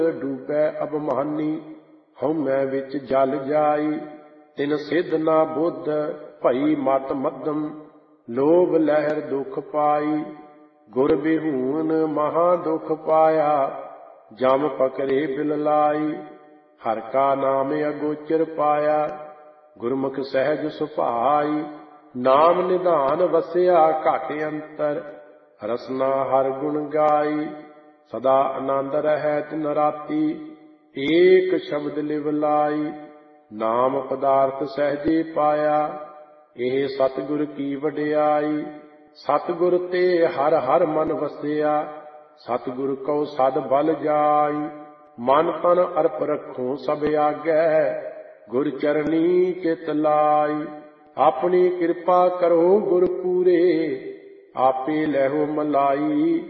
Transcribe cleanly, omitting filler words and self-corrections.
ਡੂਬੈ ਅਬਮਾਨੀ, ਹਉਮੈ ਵਿੱਚ ਜਲ ਜਾਈ। ਤਿਨ ਸਿੱਧ ਨਾ ਬੁੱਧ, ਭਈ ਮਤ ਮੱਧਮ, ਲੋਭ ਲਹਿਰ ਦੁਖ ਪਾਈ। ਗੁਰ ਬਿਹੂਨ ਮਹਾ ਦੁਖ ਪਾਇਆ, ਜਮ ਪਕਰੇ ਬਿਲ ਲਾਈ। ਹਰ ਕਾ ਨਾਮ ਅਗੋਚਰ ਪਾਇਆ, ਗੁਰਮੁਖ ਸਹਿਜ ਸੁਭਾਈ। ਨਾਮ ਨਿਧਾਨ ਵਸਿਆ ਘਟ ਅੰਤਰ, ਰਸਨਾ ਹਰ ਗੁਣ ਗਾਈ। ਸਦਾ ਆਨੰਦ ਰਹੈ ਤਿਨ ਰਾਤੀ, ਏਕ ਸ਼ਬਦ ਲਿਵ ਲਾਈ। ਨਾਮ ਪਦਾਰਥ ਸਹਿਜੇ ਪਾਇਆ, ਇਹ ਸਤਿਗੁਰ ਕੀ ਵਡਿਆਈ। ਸਤਿਗੁਰ ਤੇ ਹਰ ਹਰ ਮਨ ਵਸਿਆ, ਸਤਿਗੁਰ ਕਉ ਸਦ ਬਲ ਜਾਈ। ਮਨ ਤਨ ਅਰਪ ਰੱਖੋ ਸਭ ਆਗੈ, ਗੁਰ ਚਰਨੀ ਚਿਤ ਲਾਈ। ਆਪਣੀ ਕਿਰਪਾ ਕਰੋ ਗੁਰ ਪੂਰੇ, ਆਪੇ ਲੈਹੋ ਮਲਾਈ।